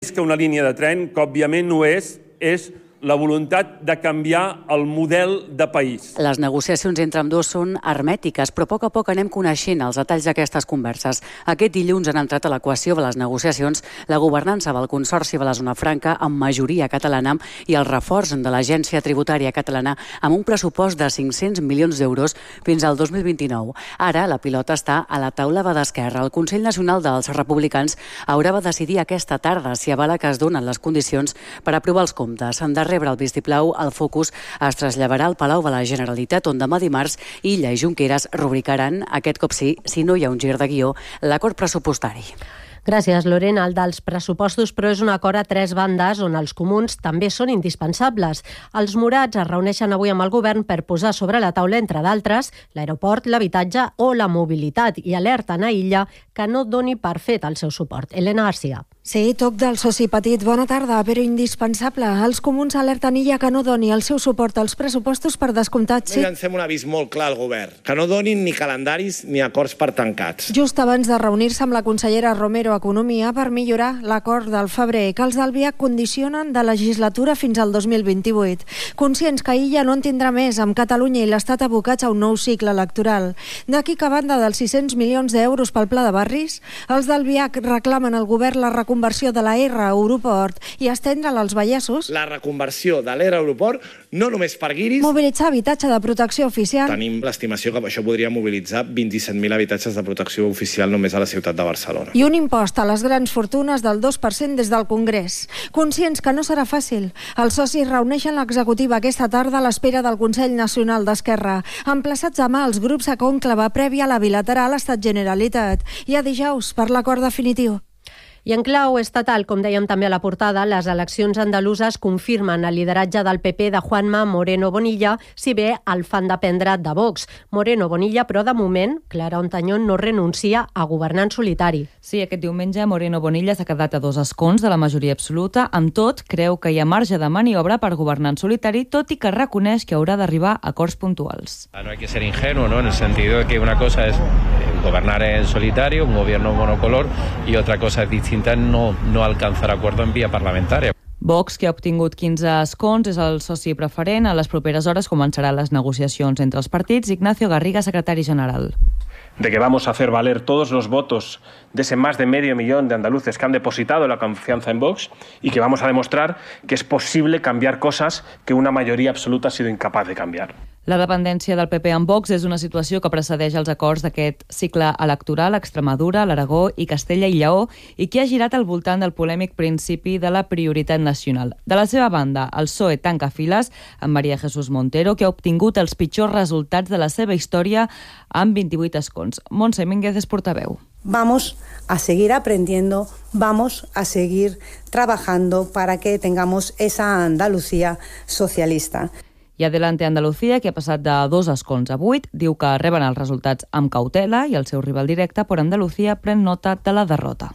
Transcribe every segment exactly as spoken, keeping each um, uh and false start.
més que una línia de tren, que òbviament no és, és la voluntat de canviar el model de país. Les negociacions entre ambdós són hermètiques, però a poc a poc anem coneixent els detalls d'aquestes converses. Aquest dilluns han entrat a l'equació de les negociacions la governança del Consorci de la Zona Franca amb majoria catalana i el reforç de l'Agència Tributària Catalana amb un pressupost de cinc-cents milions d'euros fins al dos mil vint-i-nou. Ara la pilota està a la taula de d'Esquerra. El Consell Nacional dels Republicans haurà de decidir aquesta tarda si avala que es donen les condicions per aprovar els comptes. En rebre el vistiplau, el focus es traslladarà al Palau de la Generalitat, on demà dimarts Illa i Junqueras rubricaran, aquest cop sí, si no hi ha un gir de guió, l'acord pressupostari. Gràcies, Lorena. El dels pressupostos, però, és un acord a tres bandes on els comuns també són indispensables. Els morats es reuneixen avui amb el govern per posar sobre la taula, entre d'altres, l'aeroport, l'habitatge o la mobilitat, i alerten a Illa que no doni per fet el seu suport. Elena Garcia. Sí, toc del soci petit. Bona tarda, però indispensable. Els comuns alerten Illa que no doni el seu suport als pressupostos per descomptat. Sí. No llancem un avís molt clar al govern, que no donin ni calendaris ni acords per tancats. Just abans de reunir-se amb la consellera Romero a Economia per millorar l'acord del febrer, que els d'Albiach condicionen de legislatura fins al dos mil vint-i-vuit. Conscients que Illa no en tindrà més, amb Catalunya i l'Estat abocats a un nou cicle electoral. D'aquí que a banda dels sis-cents milions d'euros pel pla de barris, els d'Albiach reclamen al govern la reconversió de la R Aeroport i estendre-la als Vallesos. La reconversió de l'R Aeroport no només per guiris. Mobilitzar habitatge de protecció oficial. Tenim l'estimació que això podria mobilitzar vint-i-set mil habitatges de protecció oficial només a la ciutat de Barcelona. I un impost a les grans fortunes del dos per cent des del Congrés. Conscients que no serà fàcil, els socis reuneixen l'executiva aquesta tarda a l'espera del Consell Nacional d'Esquerra, emplaçats demà els grups a cònclave prèvia a la bilateral Estat-Generalitat i a dijous per l'acord definitiu. I en clau estatal, com dèiem també a la portada, les eleccions andaluses confirmen el lideratge del P P de Juanma Moreno Bonilla, si bé el fan dependre de Vox. Moreno Bonilla, però de moment, Clara Ontañón no renuncia a governar en solitari. Sí, aquest diumenge Moreno Bonilla s'ha quedat a dos escons de la majoria absoluta. Amb tot, creu que hi ha marge de maniobra per governar en solitari, tot i que reconeix que haurà d'arribar a acords puntuals. No hay que ser ingenuo, ¿no? En el sentido de que una cosa es gobernar en solitario, un gobierno monocolor, y otra cosa distinta no, no alcanzar acuerdo en vía parlamentaria. Vox, que ha obtingut quinze escons, és el soci preferent. A les properes hores començaran les negociacions entre els partits. Ignacio Garriga, secretari general. De que vamos a hacer valer todos los votos de ese más de medio millón de andaluces que han depositado la confianza en Vox y que vamos a demostrar que es posible cambiar cosas que una mayoría absoluta ha sido incapaz de cambiar. La dependència del P P amb Vox és una situació que precedeix els acords d'aquest cicle electoral a Extremadura, l'Aragó i Castella i Lleó i que ha girat al voltant del polèmic principi de la prioritat nacional. De la seva banda, el P S O E tanca files amb María Jesús Montero, que ha obtingut els pitjors resultats de la seva història amb vint-i-vuit escons. Montse Mínguez és portaveu. Vamos a seguir aprendiendo, vamos a seguir trabajando para que tengamos esa Andalucía socialista. I Adelante Andalucía, que ha passat de dos escons a vuit, diu que reben els resultats amb cautela i el seu rival directe, per Andalucía, pren nota de la derrota.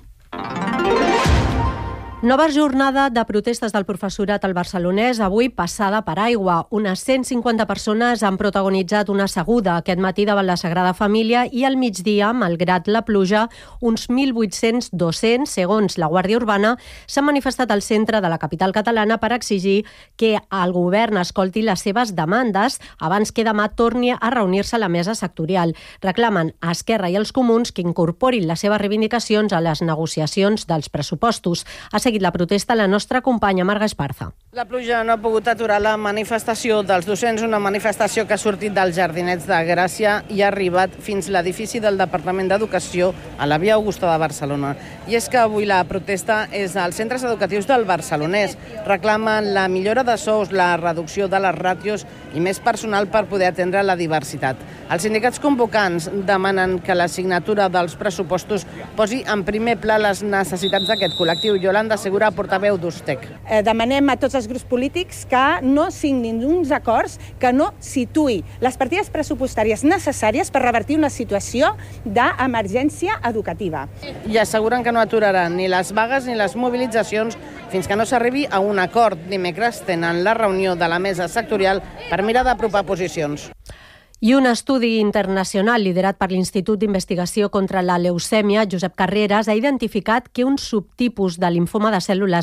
Nova jornada de protestes del professorat al Barcelonès, avui passada per aigua. Unes cent cinquanta persones han protagonitzat una seguda aquest matí davant la Sagrada Família i al migdia, malgrat la pluja, uns mil vuit-cents docents, segons la Guàrdia Urbana, s'han manifestat al centre de la capital catalana per exigir que el govern escolti les seves demandes abans que demà torni a reunir-se a la mesa sectorial. Reclamen a Esquerra i els comuns que incorporin les seves reivindicacions a les negociacions dels pressupostos. Ha seguit la protesta la nostra companya Marga Esparza. La pluja no ha pogut aturar la manifestació dels docents, una manifestació que ha sortit dels Jardinets de Gràcia i ha arribat fins l'edifici del Departament d'Educació a la Via Augusta de Barcelona. I és que avui la protesta és als centres educatius del Barcelonès. Reclamen la millora de sous, la reducció de les ràtios i més personal per poder atendre la diversitat. Els sindicats convocants demanen que la signatura dels pressupostos posi en primer pla les necessitats d'aquest col·lectiu. Yolanda Segura, portaveu d'U S T E C. Eh, demanem a tots els grups polítics que no signin uns acords que no situï les partides pressupostàries necessàries per revertir una situació d'emergència educativa. I asseguren que no aturaran ni les vagues ni les mobilitzacions fins que no s'arribi a un acord. Dimecres tenen la reunió de la mesa sectorial per mirar d'apropar posicions. I un estudi internacional liderat per l'Institut d'Investigació contra la Leucèmia, Josep Carreras, ha identificat que un subtipus de limfoma de cèl·lules